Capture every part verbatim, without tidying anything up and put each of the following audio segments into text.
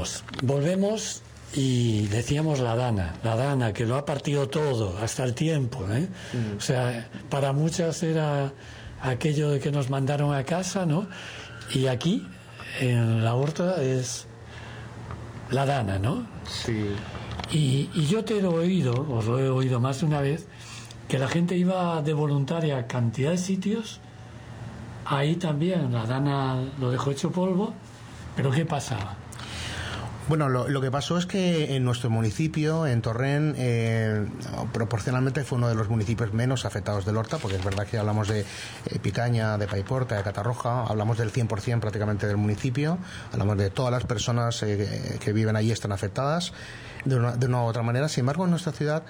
volvemos, volvemos y decíamos la Dana, la Dana que lo ha partido todo, hasta el tiempo, ¿eh? Mm. O sea, para muchas era aquello de que nos mandaron a casa, ¿no? Y aquí, en la Horta, es la Dana, ¿no? Sí. Y, y yo te he oído, os lo he oído más de una vez, que la gente iba de voluntaria a cantidad de sitios. Ahí también la Dana lo dejó hecho polvo, pero ¿qué pasaba? Bueno, lo, lo que pasó es que en nuestro municipio, en Torrent, eh, proporcionalmente fue uno de los municipios menos afectados del Horta, porque es verdad que hablamos de eh, Picaña, de Paiporta, de Catarroja, hablamos del cien por ciento prácticamente del municipio, hablamos de todas las personas eh, que viven allí están afectadas de una, de una u otra manera. Sin embargo, en nuestra ciudad,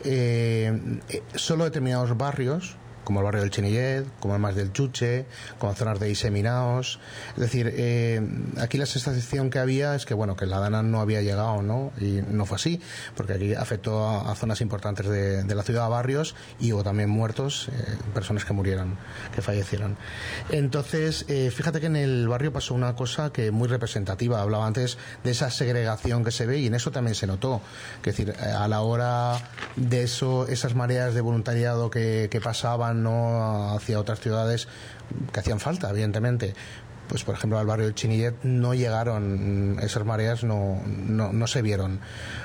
eh, eh, solo determinados barrios, como el barrio del Chinillet, como el más del Chuche, como zonas de Iseminaos. Es decir, eh, aquí la sensación que había es que, bueno, que la Dana no había llegado, ¿no? Y no fue así, porque aquí afectó a, a zonas importantes de, de la ciudad, a barrios, y hubo también muertos, eh, personas que murieron, que fallecieron. Entonces, eh, fíjate que en el barrio pasó una cosa que muy representativa. Hablaba antes de esa segregación que se ve, y en eso también se notó. Es decir, a la hora de eso, esas mareas de voluntariado que, que pasaban, no hacia otras ciudades que hacían falta, evidentemente, pues por ejemplo al barrio del Chinillet no llegaron esas mareas, no, no, no se vieron,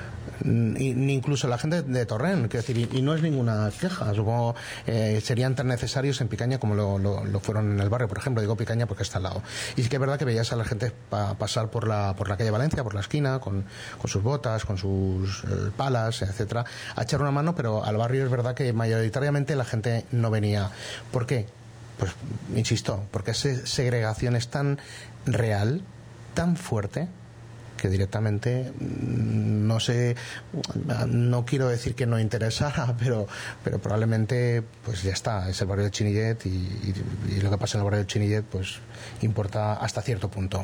ni, ni incluso la gente de Torrent, quiero decir, y, y no es ninguna queja, supongo eh, serían tan necesarios en Picaña como lo, lo, lo fueron en el barrio, por ejemplo. Digo Picaña porque está al lado, y sí que es verdad que veías a la gente pa, pasar por la por la calle Valencia, por la esquina, con, con sus botas, con sus eh, palas, etcétera, a echar una mano, pero al barrio es verdad que mayoritariamente la gente no venía. ¿Por qué? Pues insisto, porque esa segregación es tan real, tan fuerte, que directamente, no sé, no quiero decir que no interesara, pero pero probablemente pues ya está, es el barrio del Chinillet, y, y, y lo que pasa en el barrio del Chinillet pues importa hasta cierto punto.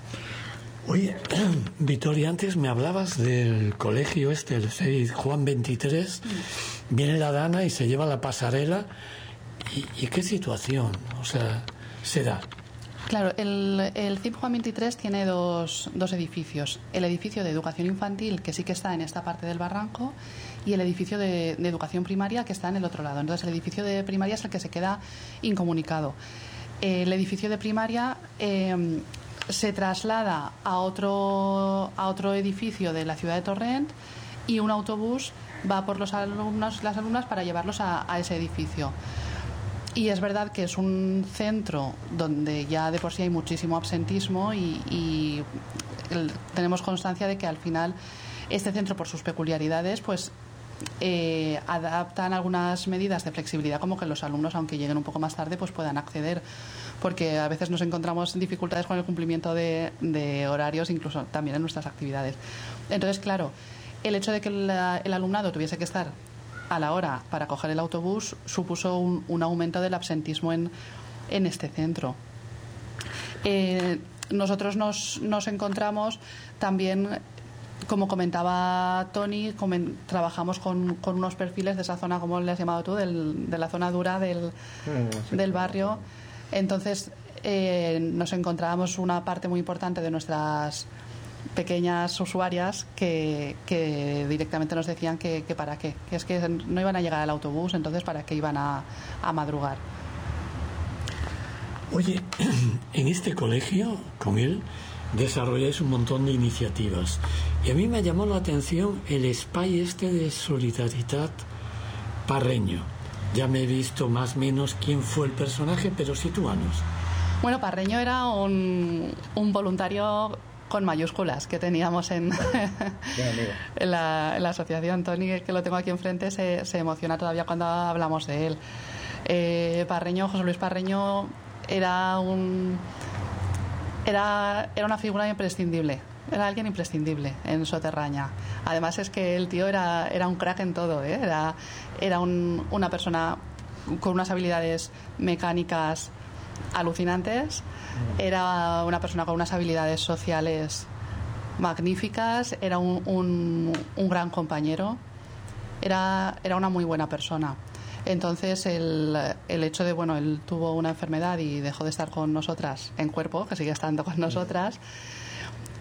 Oye, Victoria, antes me hablabas del colegio este, el seis Juan veintitrés, viene la Dana y se lleva la pasarela, y, y qué situación, o sea, se da. Claro, el, el C I P Juan veintitrés tiene dos, dos edificios. El edificio de educación infantil, que sí que está en esta parte del barranco, y el edificio de, de educación primaria, que está en el otro lado. Entonces, el edificio de primaria es el que se queda incomunicado. El edificio de primaria eh, se traslada a otro, a otro edificio de la ciudad de Torrent, y un autobús va por los alumnos, las alumnas, para llevarlos a, a ese edificio. Y es verdad que es un centro donde ya de por sí hay muchísimo absentismo, y, y el, tenemos constancia de que al final este centro, por sus peculiaridades, pues eh, adaptan algunas medidas de flexibilidad, como que los alumnos, aunque lleguen un poco más tarde, pues puedan acceder, porque a veces nos encontramos dificultades con el cumplimiento de, de horarios, incluso también en nuestras actividades. Entonces, claro, el hecho de que la, el alumnado tuviese que estar a la hora para coger el autobús supuso un, un aumento del absentismo en, en este centro. Eh, nosotros nos, nos encontramos también, como comentaba Tony, comen, trabajamos con, con unos perfiles de esa zona, como le has llamado tú, del, de la zona dura del, del barrio. Entonces eh, nos encontrábamos una parte muy importante de nuestras pequeñas usuarias que, que directamente nos decían que, que para qué, que es que no iban a llegar al autobús, entonces para qué iban a, a madrugar. Oye, en este colegio, con él, desarrolláis un montón de iniciativas, y a mí me llamó la atención el espai este de Solidaritat Parreño. Ya me he visto más o menos quién fue el personaje, pero sitúanos. Bueno, Parreño era un, un voluntario con mayúsculas que teníamos en, en, la, en la asociación. Tony, que lo tengo aquí enfrente, se, se emociona todavía cuando hablamos de él. Eh, Parreño, José Luis Parreño, era un era, era una figura imprescindible. Era alguien imprescindible en Soterraña. Además es que el tío era, era un crack en todo, ¿eh? Era, era un, una persona con unas habilidades mecánicas alucinantes. Era una persona con unas habilidades sociales magníficas. Era un, un, un gran compañero. Era, era una muy buena persona. Entonces el, el hecho de, bueno, él tuvo una enfermedad y dejó de estar con nosotras en cuerpo, que sigue estando con nosotras,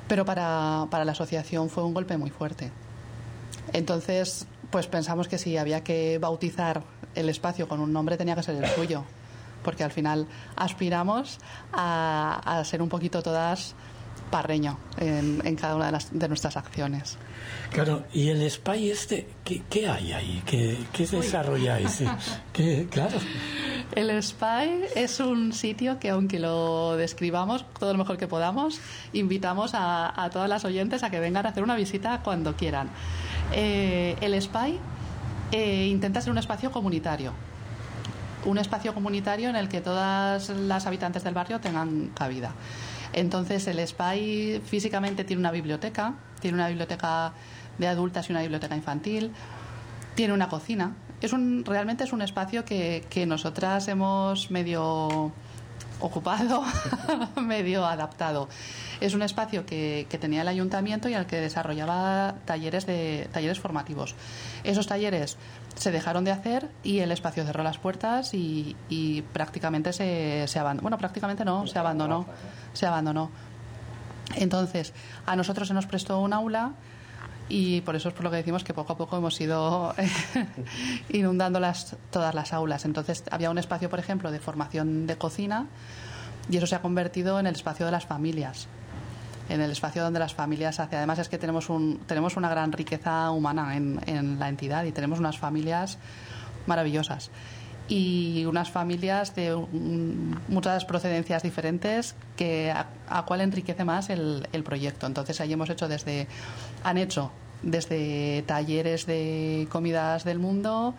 Pero para, para la asociación fue un golpe muy fuerte. Entonces, pues pensamos que si había que bautizar el espacio con un nombre tenía que ser el suyo, porque al final aspiramos a, a ser un poquito todas parreño en, en cada una de, las, de nuestras acciones. Claro, y el Spy este, ¿qué, qué hay ahí? ¿Qué, qué desarrolláis? ¿Qué, claro. El Spy es un sitio que, aunque lo describamos todo lo mejor que podamos, invitamos a, a todas las oyentes a que vengan a hacer una visita cuando quieran. Eh, el Spy eh, intenta ser un espacio comunitario, un espacio comunitario en el que todas las habitantes del barrio tengan cabida. Entonces, el Spy físicamente tiene una biblioteca, tiene una biblioteca de adultas y una biblioteca infantil, tiene una cocina. Es un, realmente es un espacio que, que nosotras hemos medio ocupado, medio adaptado. Es un espacio que, que tenía el ayuntamiento y al que desarrollaba talleres, de, talleres formativos. Esos talleres se dejaron de hacer y el espacio cerró las puertas y, y prácticamente se, se abandonó. Bueno, prácticamente no, se abandonó. Se abandonó. Entonces, a nosotros se nos prestó un aula y por eso es por lo que decimos que poco a poco hemos ido inundando las, todas las aulas. Entonces, había un espacio, por ejemplo, de formación de cocina y eso se ha convertido en el espacio de las familias. En el espacio donde las familias hacen. Además es que tenemos un tenemos una gran riqueza humana en, en la entidad y tenemos unas familias maravillosas y unas familias de um, muchas procedencias diferentes que a, a cual enriquece más el, el proyecto. Entonces ahí hemos hecho desde han hecho desde talleres de comidas del mundo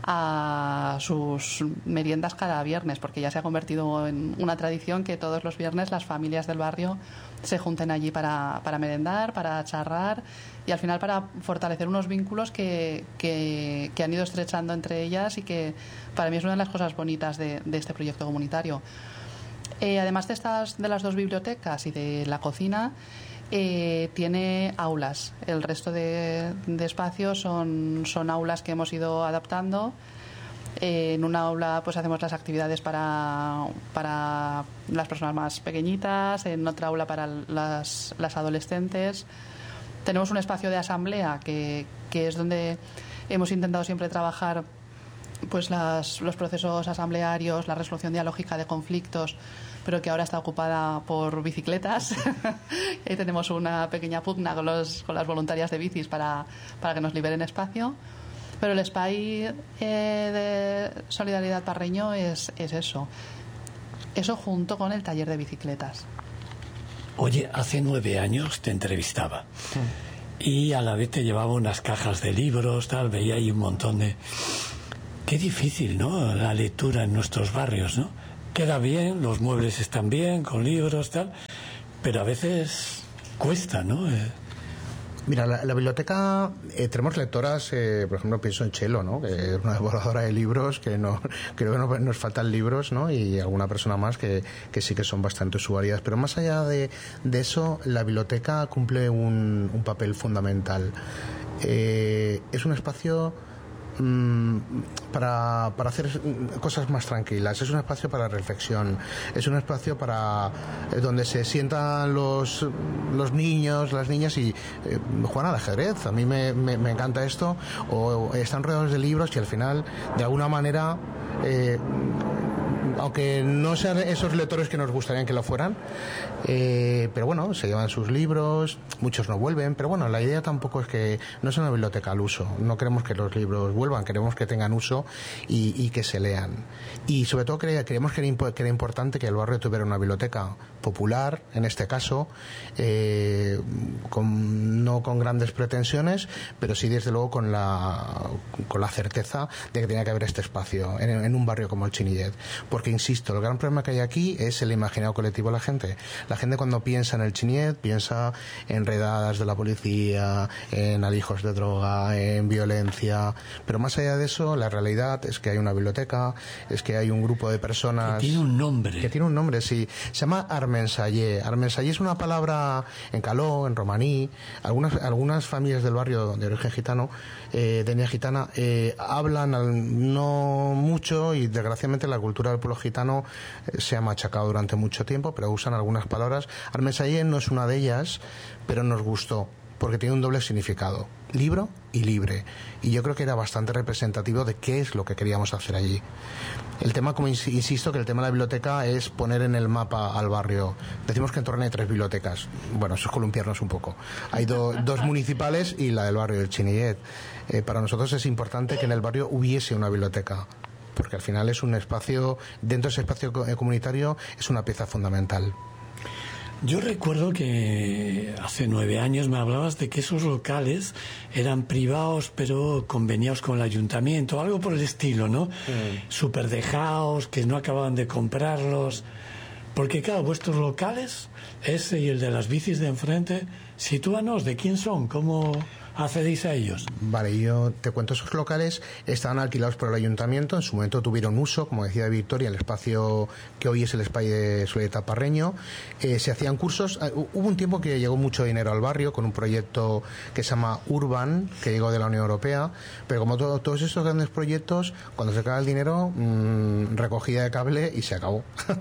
a sus meriendas cada viernes, porque ya se ha convertido en una tradición que todos los viernes las familias del barrio se junten allí para, para merendar, para charrar y al final para fortalecer unos vínculos que, que, que han ido estrechando entre ellas y que para mí es una de las cosas bonitas de, de este proyecto comunitario. Eh, además de estas de las dos bibliotecas y de la cocina, Eh, tiene aulas. El resto de, de espacios son, son aulas que hemos ido adaptando. Eh, en una aula pues hacemos las actividades para, para las personas más pequeñitas, en otra aula para las, las adolescentes. Tenemos un espacio de asamblea que, que es donde hemos intentado siempre trabajar pues las, los procesos asamblearios, la resolución dialógica de conflictos, pero que ahora está ocupada por bicicletas. Ahí tenemos una pequeña pugna con, los, con las voluntarias de bicis para, para que nos liberen espacio. Pero el Spy eh, de Solidaridad Parreño es, es eso. Eso junto con el taller de bicicletas. Oye, hace nueve años te entrevistaba. Sí. Y a la vez te llevaba unas cajas de libros, tal, veía ahí un montón de... Qué difícil, ¿no? La lectura en nuestros barrios, ¿no? Queda bien, los muebles están bien, con libros, tal, pero a veces cuesta, ¿no? Eh... Mira, la, la biblioteca, eh, tenemos lectoras, eh, por ejemplo, pienso en Chelo, ¿no? Que es una devoradora de libros, que no creo que no, nos faltan libros, ¿no? Y alguna persona más que, que sí que son bastante usuarias. Pero más allá de, de eso, la biblioteca cumple un, un papel fundamental. Eh, es un espacio Para, para hacer cosas más tranquilas, es un espacio para reflexión, es un espacio para eh, donde se sientan los, los niños, las niñas y eh, juegan al ajedrez. A mí me, me, me encanta esto, o, o están rodeados de libros y al final de alguna manera eh, aunque no sean esos lectores que nos gustaría que lo fueran, eh, pero bueno, se llevan sus libros, muchos no vuelven, pero bueno, la idea tampoco es que no sea una biblioteca al uso, no queremos que los libros vuelvan, queremos que tengan uso y, y que se lean. Y sobre todo creemos que era, que era importante que el barrio tuviera una biblioteca popular, en este caso, eh, con, no con grandes pretensiones, pero sí desde luego con la, con la certeza de que tenía que haber este espacio en, en un barrio como el Chinillet. Porque, insisto, el gran problema que hay aquí es el imaginario colectivo de la gente. La gente cuando piensa en el Chinillet piensa en redadas de la policía, en alijos de droga, en violencia, pero más allá de eso, la realidad es que hay una biblioteca, es que hay un grupo de personas... Que tiene un nombre. Que tiene un nombre, sí. Se llama Armensallé. Armensallé es una palabra en caló, en romaní. Algunas, algunas familias del barrio de origen gitano, eh, de etnia gitana, eh, hablan al, no mucho y desgraciadamente la cultura del pueblo gitano eh, se ha machacado durante mucho tiempo, pero usan algunas palabras. Armesayer no es una de ellas, pero nos gustó, porque tiene un doble significado, libro y libre, y yo creo que era bastante representativo de qué es lo que queríamos hacer allí. El tema, como insisto, que el tema de la biblioteca es poner en el mapa al barrio. Decimos que en Torrent hay tres bibliotecas, bueno, eso es columpiarnos un poco. Hay do, dos municipales y la del barrio del Chinillet. Eh, para nosotros es importante que en el barrio hubiese una biblioteca, porque al final es un espacio, dentro de ese espacio comunitario es una pieza fundamental. Yo recuerdo que hace nueve años me hablabas de que esos locales eran privados pero conveniados con el ayuntamiento, algo por el estilo, ¿no? Mm. Súper dejados, que no acababan de comprarlos. Porque claro, vuestros locales, ese y el de las bicis de enfrente, sitúanos, ¿de quién son? ¿Cómo accedéis a ellos? Vale, yo te cuento, esos locales estaban alquilados por el ayuntamiento, en su momento tuvieron uso, como decía Victoria, el espacio que hoy es el espacio de Soledad Parreño, eh, se hacían cursos, uh, hubo un tiempo que llegó mucho dinero al barrio con un proyecto que se llama Urban, que llegó de la Unión Europea, pero como todo, todos esos grandes proyectos, cuando se acaba el dinero, mmm, recogida de cable y se acabó.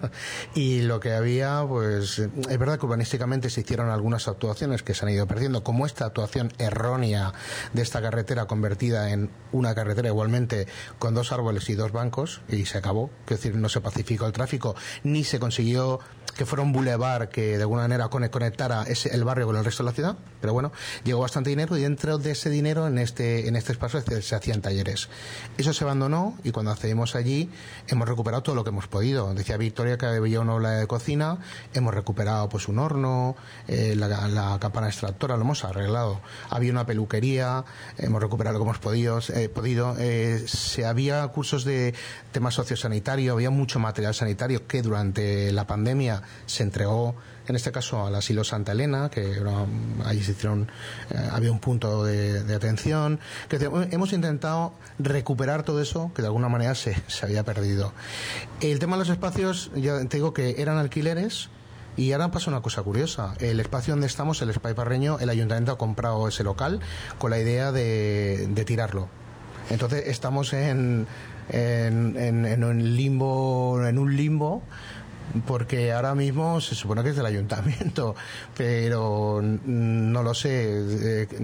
Y lo que había, pues, es verdad que urbanísticamente se hicieron algunas actuaciones que se han ido perdiendo, como esta actuación errónea de esta carretera convertida en una carretera igualmente con dos árboles y dos bancos, y se acabó. Es decir, no se pacificó el tráfico, ni se consiguió que fuera un bulevar que de alguna manera conectara ese, el barrio con el resto de la ciudad, pero bueno, llegó bastante dinero y dentro de ese dinero en este, en este espacio se, se hacían talleres. Eso se abandonó y cuando accedimos allí hemos recuperado todo lo que hemos podido. Decía Victoria que había una obra de cocina, hemos recuperado pues un horno, eh, la, la campana extractora, lo hemos arreglado. Había una peluquería, hemos recuperado lo que hemos podido. Eh, podido eh, se había cursos de temas sociosanitarios, había mucho material sanitario que durante la pandemia se entregó, en este caso al asilo Santa Elena, que ahí se hicieron, eh, había un punto de, de atención, que te, hemos intentado recuperar todo eso que de alguna manera se, se había perdido. El tema de los espacios, ya te digo que eran alquileres. Y ahora pasa una cosa curiosa. El espacio donde estamos, el Espai Parreño, el ayuntamiento ha comprado ese local con la idea de, de tirarlo. Entonces estamos en, en, en, en un limbo, en un limbo, porque ahora mismo se supone que es del ayuntamiento, pero no lo sé, eh,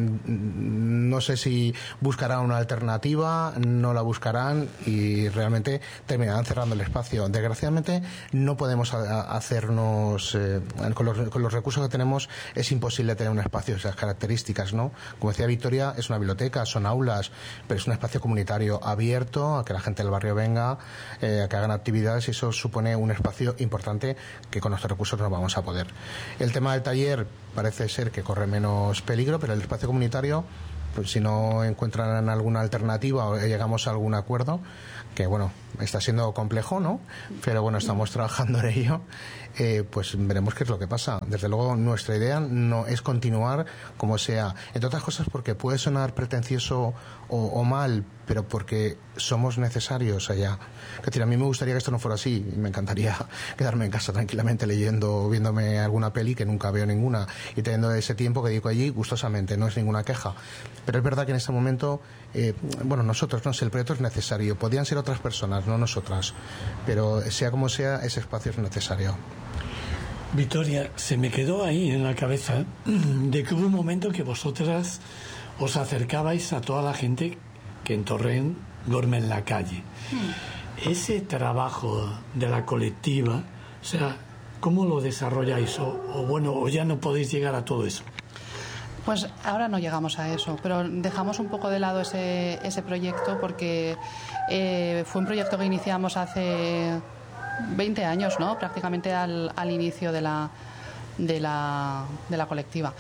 no sé si buscarán una alternativa, no la buscarán y realmente terminarán cerrando el espacio. Desgraciadamente no podemos a, hacernos, eh, con, los, con los recursos que tenemos es imposible tener un espacio de esas características, ¿no? Como decía Victoria, es una biblioteca, son aulas, pero es un espacio comunitario abierto a que la gente del barrio venga, eh, a que hagan actividades, y eso supone un espacio importante importante que con nuestros recursos no vamos a poder. El tema del taller parece ser que corre menos peligro, pero el espacio comunitario, pues si no encuentran alguna alternativa o llegamos a algún acuerdo, que bueno, está siendo complejo, ¿no? Pero bueno, estamos trabajando en ello, eh, pues veremos qué es lo que pasa. Desde luego nuestra idea no es continuar como sea, entre otras cosas porque puede sonar pretencioso o, o mal, pero porque somos necesarios allá. Es decir, a mí me gustaría que esto no fuera así, me encantaría quedarme en casa tranquilamente leyendo, viéndome alguna peli, que nunca veo ninguna, y teniendo ese tiempo que dedico allí gustosamente, no es ninguna queja. Pero es verdad que en este momento, eh, bueno, nosotros, no sé, el proyecto es necesario, podrían ser otras personas, no nosotras, pero sea como sea, ese espacio es necesario. Victoria, se me quedó ahí en la cabeza de que hubo un momento que vosotras os acercabais a toda la gente que en Torrent duerme en la calle. Hmm. Ese trabajo de la colectiva, o sea, ¿cómo lo desarrolláis? O, o bueno, o ya no podéis llegar a todo eso. Pues ahora no llegamos a eso, pero dejamos un poco de lado ese, ese proyecto porque eh, fue un proyecto que iniciamos hace veinte años, ¿no? Prácticamente al, al inicio de la, de, la, de la colectiva.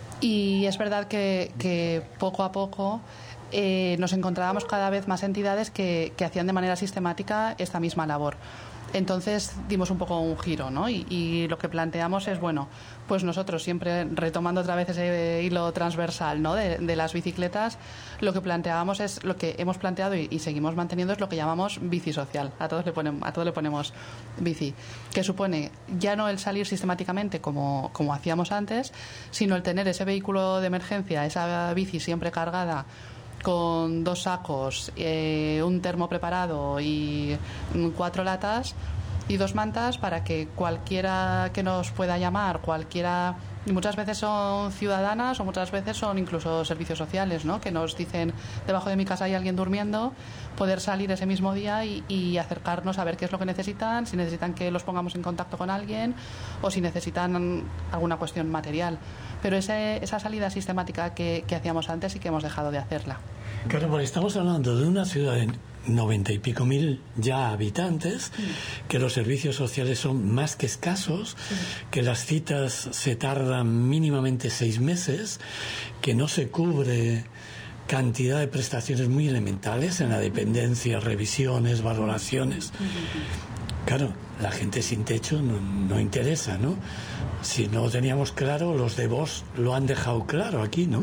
Y es verdad que, que poco a poco eh, nos encontrábamos cada vez más entidades que, que hacían de manera sistemática esta misma labor. Entonces dimos un poco un giro, ¿no? Y, y lo que planteamos es, bueno, pues nosotros siempre retomando otra vez ese hilo transversal, ¿no? de, de las bicicletas, lo que planteábamos es, lo que hemos planteado y, y seguimos manteniendo es lo que llamamos bici social. A todos le ponemos, a todos le ponemos bici, que supone ya no el salir sistemáticamente como, como hacíamos antes, sino el tener ese vehículo de emergencia, esa bici siempre cargada, con dos sacos, eh, un termo preparado y cuatro latas, y dos mantas para que cualquiera que nos pueda llamar, cualquiera, y muchas veces son ciudadanas o muchas veces son incluso servicios sociales, ¿no? Que nos dicen, debajo de mi casa hay alguien durmiendo, poder salir ese mismo día y, y acercarnos a ver qué es lo que necesitan, si necesitan que los pongamos en contacto con alguien o si necesitan alguna cuestión material. Pero ese, esa salida sistemática que, que hacíamos antes sí que hemos dejado de hacerla. Claro, porque estamos hablando de una ciudad de noventa y pico mil ya habitantes, sí. que los servicios sociales son más que escasos, sí. que las citas se tardan mínimamente seis meses, que no se cubre cantidad de prestaciones muy elementales en la dependencia, revisiones, valoraciones. Claro, la gente sin techo no, no interesa, ¿no? Si no lo teníamos claro, los de Vox lo han dejado claro aquí, ¿no?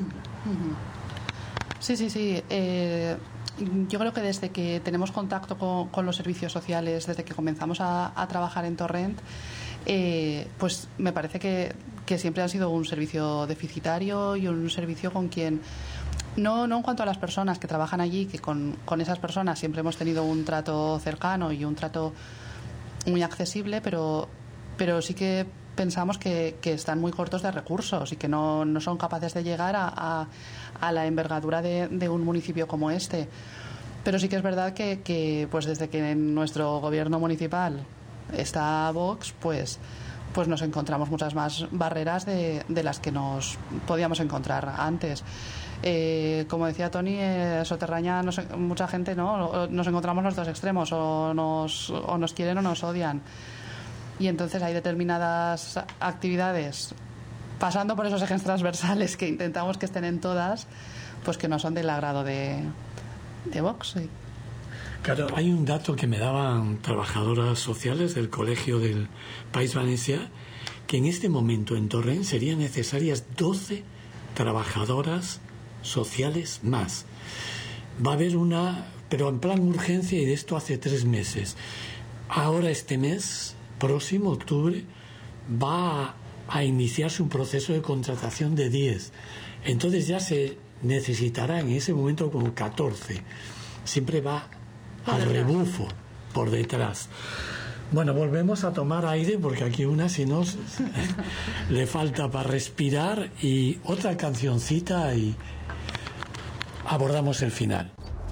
Sí, sí, sí. Eh, yo creo que desde que tenemos contacto con, con los servicios sociales, desde que comenzamos a, a trabajar en Torrent, eh, pues me parece que, que siempre han sido un servicio deficitario y un servicio con quien... No, no en cuanto a las personas que trabajan allí, que con, con esas personas siempre hemos tenido un trato cercano y un trato muy accesible, pero, pero sí que pensamos que, que están muy cortos de recursos y que no, no son capaces de llegar a, a, a la envergadura de, de un municipio como este. Pero sí que es verdad que, que pues desde que en nuestro gobierno municipal está Vox, pues... pues nos encontramos muchas más barreras de, de las que nos podíamos encontrar antes. Eh, como decía Toni, eh, Soterraña, nos, mucha gente, ¿no? Nos encontramos los dos extremos, o nos, o nos quieren o nos odian. Y entonces hay determinadas actividades, pasando por esos ejes transversales que intentamos que estén en todas, pues que no son del agrado de, de Vox. Sí. Claro, hay un dato que me daban trabajadoras sociales del Colegio del País Valencià, que en este momento en Torrent serían necesarias doce trabajadoras sociales más. Va a haber una, pero en plan urgencia, y de esto hace tres meses. Ahora este mes, próximo, octubre, va a, a iniciarse un proceso de contratación de diez. Entonces ya se necesitará en ese momento como catorce. Siempre va al rebufo por detrás. Bueno, volvemos a tomar aire porque aquí una si no le falta para respirar, y otra cancioncita y abordamos el final.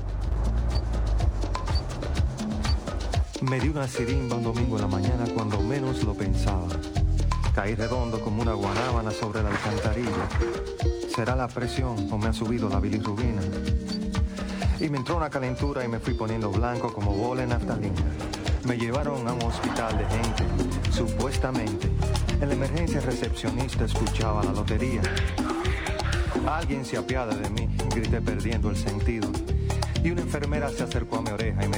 Me dio una sirimba un domingo en la mañana cuando menos lo pensaba. Caí redondo como una guanábana sobre la alcantarilla. ¿Será la presión o me ha subido la bilirrubina? Y me entró una calentura y me fui poniendo blanco como bola en naftalina. Me llevaron a un hospital de gente, supuestamente. En la emergencia recepcionista escuchaba la lotería. Alguien se apiada de mí, grité perdiendo el sentido. Y una enfermera se acercó a mi oreja y me